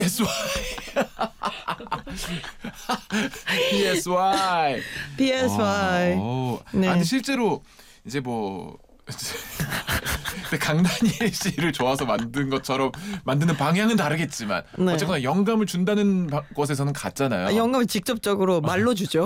PSY. PSY. PSY. 네. 아니 실제로 이제 뭐 근데 강다니엘 씨를 좋아서 만든 것처럼 만드는 방향은 다르겠지만 네. 어쨌거나 영감을 준다는 것에서는 같잖아요. 영감을 직접적으로 말로 주죠.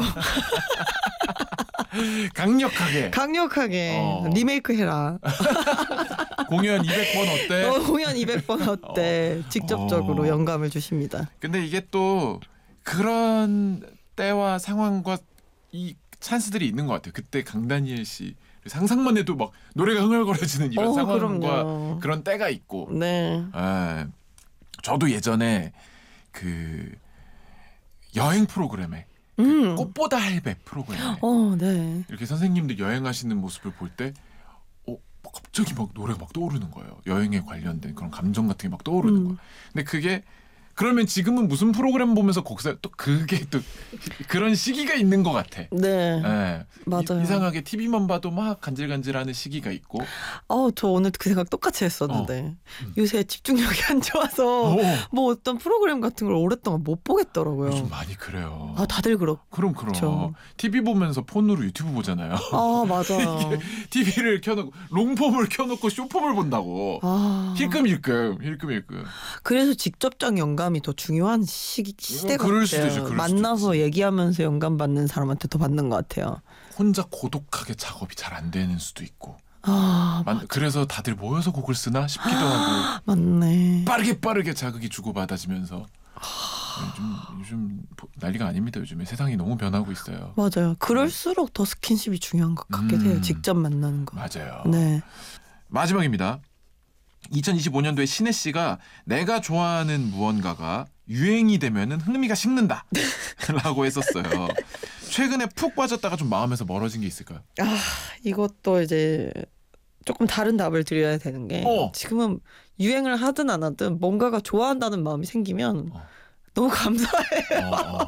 강력하게 리메이크 해라. 공연 200번 어때? 공연 200번 어때? 직접적으로 영감을 주십니다. 근데 이게 또 그런 때와 상황과 이 찬스들이 있는 것 같아요. 그때 강다니엘 씨 상상만 해도 막 노래가 흥얼거려지는 이런 상황과 그럼요. 그런 때가 있고. 네. 저도 예전에 그 여행 프로그램에 그 꽃보다 할배 프로그램에 네. 이렇게 선생님들 여행하시는 모습을 볼 때 갑자기 막 노래가 막 떠오르는 거예요. 여행에 관련된 그런 감정 같은 게 막 떠오르는 거예요. 근데 그게 그러면 지금은 무슨 프로그램 보면서 곡사 또 그게 또 그런 시기가 있는 것 같아. 네. 맞아요. 이상하게 TV만 봐도 막 간질간질하는 시기가 있고. 저 오늘 그 생각 똑같이 했었는데 요새 집중력이 안 좋아서 뭐 어떤 프로그램 같은 걸 오랫동안 못 보겠더라고요. 요즘 많이 그래요. 다들 그렇고. 그럼. 그렇죠. TV 보면서 폰으로 유튜브 보잖아요. 맞아요. TV를 켜놓고 롱폼을 켜놓고 쇼폼을 본다고. 힐끔힐끔. 그래서 직접적 영감이 더 중요한 시대 같아요. 그럴 수도 있죠. 만나서 얘기하면서 영감 받는 사람한테 더 받는 것 같아요. 혼자 고독하게 작업이 잘 안 되는 수도 있고. 그래서 다들 모여서 곡을 쓰나 싶기도 하고. 맞네. 빠르게 자극이 주고받아지면서. 요즘 난리가 아닙니다. 요즘에 세상이 너무 변하고 있어요. 맞아요. 그럴수록 더 스킨십이 중요한 것 같게 돼요. 직접 만나는 거. 맞아요. 네. 마지막입니다. 2025년도에 신혜 씨가 내가 좋아하는 무언가가 유행이 되면은 흥미가 식는다 라고 했었어요. 최근에 푹 빠졌다가 좀 마음에서 멀어진 게 있을까요? 이것도 이제 조금 다른 답을 드려야 되는 게 지금은 유행을 하든 안 하든 뭔가가 좋아한다는 마음이 생기면 너무 감사해요.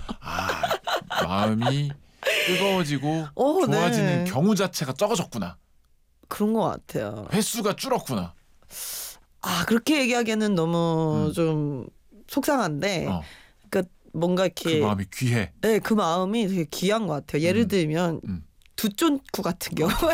마음이 뜨거워지고 좋아지는 네. 경우 자체가 적어졌구나. 그런 것 같아요. 횟수가 줄었구나. 그렇게 얘기하기에는 너무 좀 속상한데 그러니까 뭔가 이렇게 그 마음이 귀해. 네, 그 마음이 되게 귀한 것 같아요. 예를 들면 두쫀쿠 같은 경우에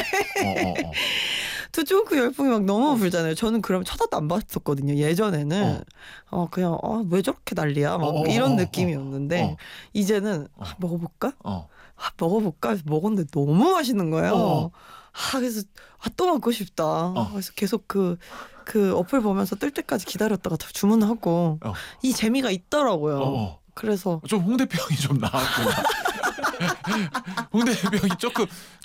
두쫀쿠 열풍이 막 너무 불잖아요. 저는 그럼 쳐다도 안 봤었거든요. 예전에는 그냥 왜 저렇게 난리야 막 이런 느낌이었는데 이제는 먹어볼까? 먹어볼까 해서 먹었는데 너무 맛있는 거예요. 그래서 또 먹고 싶다. 그래서 계속 그 어플 보면서 뜰 때까지 기다렸다가 주문하고 이 재미가 있더라고요. 그래서 좀 홍대병이 좀 나았구나. 홍대병이 조금